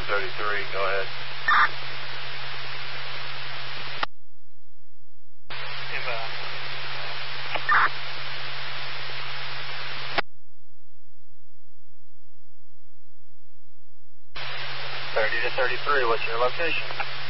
to 33, go ahead. Inbound. 30 to 33, what's your location?